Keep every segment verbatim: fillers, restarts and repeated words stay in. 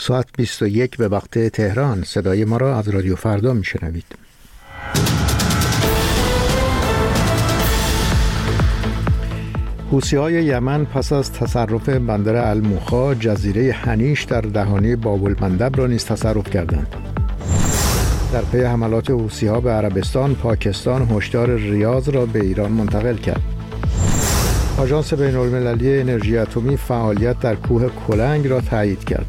ساعت بیست و یک به وقت تهران. صدای ما را از رادیو فردا میشنوید. حوثی‌های یمن پس از تصرف بندر الموخا جزیره هنیش در دهانه باب المندب را نیز تصرف کردند. در پی حملات حوثی‌ها به عربستان، پاکستان هشدار ریاض را به ایران منتقل کرد. آژانس بین‌المللی انرژی اتمی فعالیت در کوه کلنگ را تایید کرد.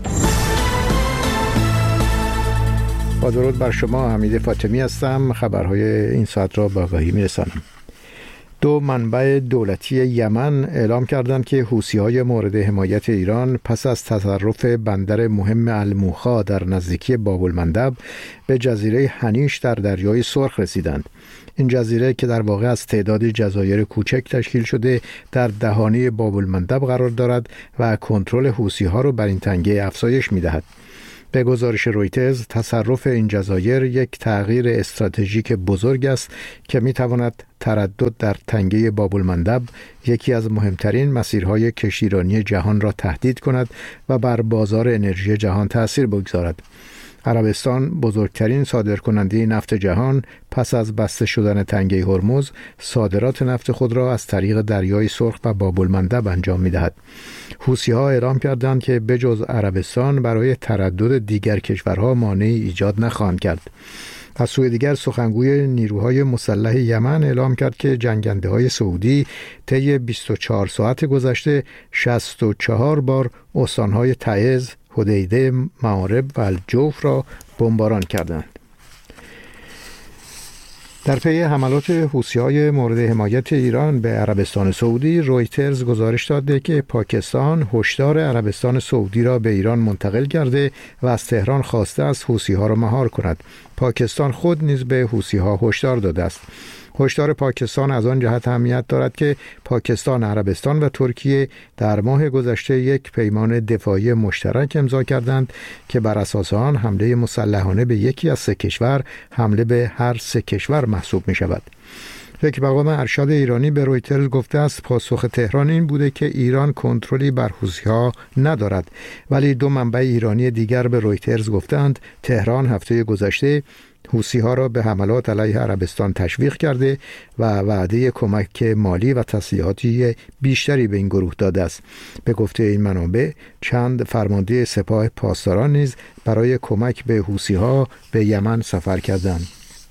با درود بر شما، حمید فاطمی هستم. خبرهای این ساعت را به آگاهی می‌رسانم. دو منبع دولتی یمن اعلام کردند که حوثی‌های مورد حمایت ایران پس از تصرف بندر مهم الموخا در نزدیکی باب المندب به جزیره هنیش در دریای سرخ رسیدند. این جزیره که در واقع از تعداد جزایر کوچک تشکیل شده در دهانه باب المندب قرار دارد و کنترل حوثی‌ها را بر این تنگه افزایش می‌دهد. به گزارش رویترز، تصرف این جزایر یک تغییر استراتژیک بزرگ است که می‌تواند تردد در تنگه باب المندب، یکی از مهمترین مسیرهای کشتیرانی جهان را تهدید کند و بر بازار انرژی جهان تأثیر بگذارد. عربستان، بزرگترین صادرکننده نفت جهان، پس از بسته شدن تنگه هرمز، صادرات نفت خود را از طریق دریای سرخ و باب المندب انجام می‌دهد. حوثی‌ها اعلام کردند که بجز عربستان برای تردد دیگر کشورها مانعی ایجاد نخواهند کرد. از سوی دیگر سخنگوی نیروهای مسلح یمن اعلام کرد که جنگنده‌های سعودی طی بیست و چهار ساعت گذشته شصت و چهار بار استان‌های تعز، حدیده، معارب و الجوف را بمباران کردند. در پی حملات حوثی‌های مورد حمایت ایران به عربستان سعودی، رویترز گزارش داده که پاکستان هشدار عربستان سعودی را به ایران منتقل کرده و از تهران خواسته است حوثی‌ها را مهار کند. پاکستان خود نیز به حوثی‌ها هشدار داده است. هشدار پاکستان از آن جهت اهمیت دارد که پاکستان، عربستان و ترکیه در ماه گذشته یک پیمان دفاعی مشترک امضا کردند که بر اساس آن حمله مسلحانه به یکی از سه کشور حمله به هر سه کشور محسوب می شود. یک مقام ارشد ایرانی به رویترز گفته است پاسخ تهران این بوده که ایران کنترلی بر حوثی‌ها ندارد، ولی دو منبع ایرانی دیگر به رویترز گفتند تهران هفته گذشته حوثی‌ها را به حملات علیه عربستان تشویق کرده و وعده کمک مالی و تسلیحاتی بیشتری به این گروه داده است. به گفته این منابع، چند فرمانده سپاه پاسداران نیز برای کمک به حوثی‌ها به یمن سفر کردند.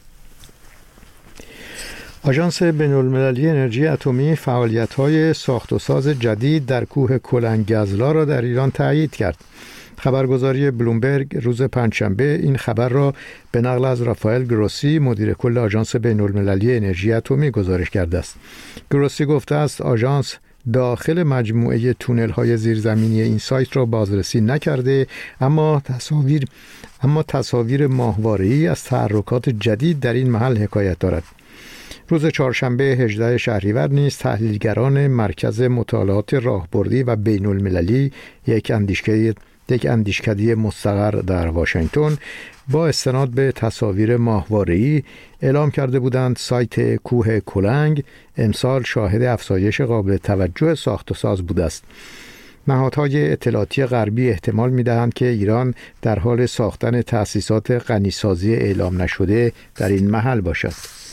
آژانس بین‌المللی انرژی اتمی فعالیت‌های ساخت و ساز جدید در کوه کلنگ گزلا را در ایران تایید کرد. خبرگزاری بلومبرگ روز پنجشنبه این خبر را به نقل از رافائل گروسی، مدیر کل آژانس بین‌المللی انرژی اتمی گزارش کرده است. گروسی گفته است آژانس داخل مجموعه تونل‌های زیرزمینی این سایت را بازرسی نکرده، اما تصاویر اما تصاویر ماهواره‌ای از تحرکات جدید در این محل حکایت دارد. روز چهارشنبه هجدهم شهریور نیز تحلیلگران مرکز مطالعات راهبردی و بین‌المللی یک اندیشکده یک اندیشکده مستقر در واشنگتن با استناد به تصاویر ماهواره‌ای اعلام کرده بودند سایت کوه کلنگ امسال شاهد افزایش قابل توجه ساخت و ساز بوده است. نهادهای اطلاعاتی غربی احتمال می‌دهند که ایران در حال ساختن تأسیسات غنیسازی اعلام نشده در این محل باشد.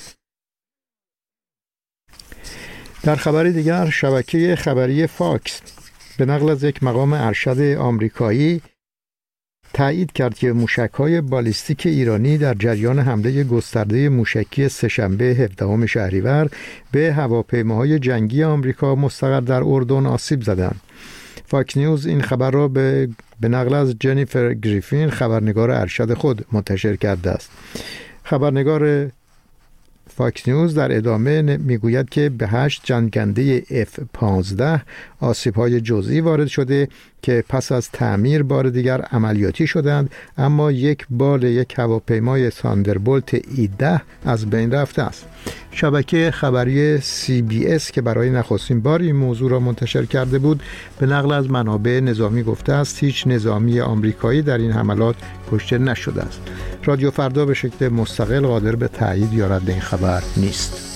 در خبر دیگر، شبکه خبری فاکس به نقل از یک مقام ارشد آمریکایی تایید کرد که موشک‌های بالیستیک ایرانی در جریان حمله گسترده موشکی سه‌شنبه هفدهم شهریور به هواپیماهای جنگی آمریکا مستقر در اردن آسیب زدند. فاکس نیوز این خبر را به به نقل از جنیفر گریفین، خبرنگار ارشد خود، منتشر کرده است. خبرنگار فاکس نیوز در ادامه میگوید که به هشت جنگنده اف پانزده آسیب‌های جزئی وارد شده که پس از تعمیر بار دیگر عملیاتی شدند، اما یک بال یک هواپیمای تاندربولت ای ده از بین رفته است. شبکه خبری سی بی اس که برای نخستین بار این موضوع را منتشر کرده بود، به نقل از منابع نظامی گفته است هیچ نظامی آمریکایی در این حملات کشته نشده است. رادیو فردا به شکل مستقل قادر به تایید یا رد این خبر نیست.